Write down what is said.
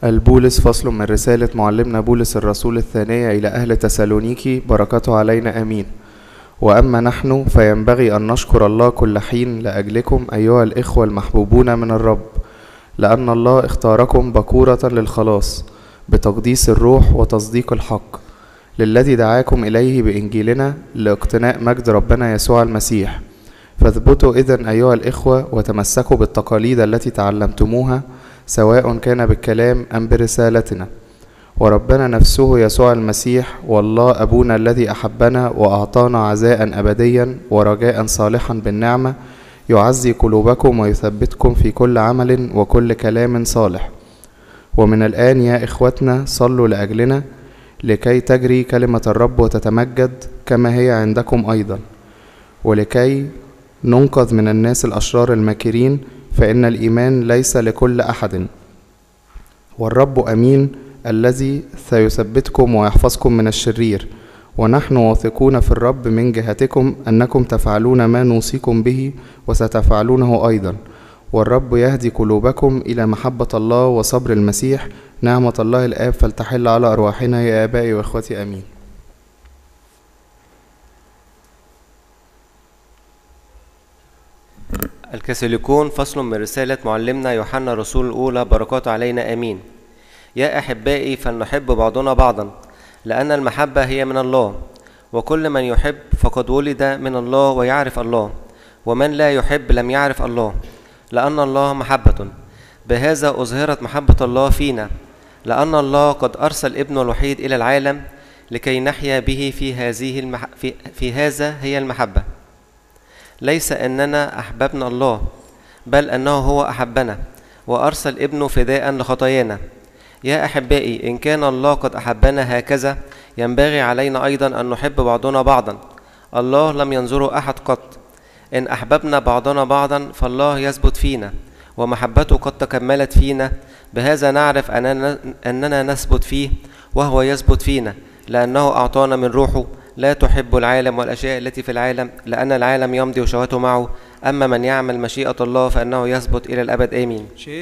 البولس فصل من رسالة معلمنا بولس الرسول الثانية إلى أهل تسالونيكي، بركاته علينا آمين. وأما نحن فينبغي أن نشكر الله كل حين لأجلكم أيها الإخوة المحبوبون من الرب، لأن الله اختاركم بكورة للخلاص بتقديس الروح وتصديق الحق، للذي دعاكم إليه بإنجيلنا لاقتناء مجد ربنا يسوع المسيح. فاثبتوا إذن أيها الإخوة وتمسكوا بالتقاليد التي تعلمتموها، سواء كان بالكلام أم برسالتنا. وربنا نفسه يسوع المسيح والله أبونا الذي أحبنا وأعطانا عزاء أبديا ورجاء صالحا بالنعمة يعزي قلوبكم ويثبتكم في كل عمل وكل كلام صالح. ومن الآن يا إخوتنا صلوا لأجلنا لكي تجري كلمة الرب وتتمجد كما هي عندكم أيضا، ولكي ننقذ من الناس الأشرار الماكرين، فإن الإيمان ليس لكل أحد. والرب أمين الذي سيثبتكم ويحفظكم من الشرير. ونحن واثقون في الرب من جهتكم أنكم تفعلون ما نوصيكم به وستفعلونه أيضا. والرب يهدي قلوبكم إلى محبة الله وصبر المسيح. نعمة الله الآب فلتحل على أرواحنا يا آبائي وإخوتي آمين. الكاثوليكون فصل من رسالة معلمنا يوحنا الرسول الأولى، بركاته علينا آمين. يا أحبائي فلنحب بعضنا بعضا، لأن المحبة هي من الله، وكل من يحب فقد ولد من الله ويعرف الله، ومن لا يحب لم يعرف الله، لأن الله محبة. بهذا أظهرت محبة الله فينا، لأن الله قد أرسل ابنه الوحيد إلى العالم لكي نحيا به في هذا هي المحبة. ليس أننا أحببنا الله، بل أنه هو أحبنا وأرسل ابنه فداء لخطايانا. يا أحبائي إن كان الله قد أحبنا هكذا، ينبغي علينا أيضا أن نحب بعضنا بعضا. الله لم ينظره أحد قط. إن أحببنا بعضنا بعضا فالله يثبت فينا ومحبته قد تكملت فينا. بهذا نعرف أننا نثبت فيه وهو يثبت فينا، لأنه أعطانا من روحه. لا تحب العالم والأشياء التي في العالم، لأن العالم يمضي وشهوته معه. أما من يعمل مشيئة الله فإنه يثبت إلى الأبد آمين.